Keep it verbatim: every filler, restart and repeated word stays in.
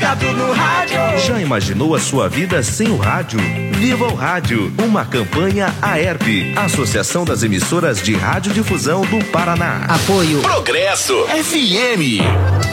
ligado no rádio. Já imaginou a sua vida sem o rádio? Viva o Rádio, uma campanha AERP, Associação das Emissoras de Radiodifusão do Paraná. Apoio Progresso F M.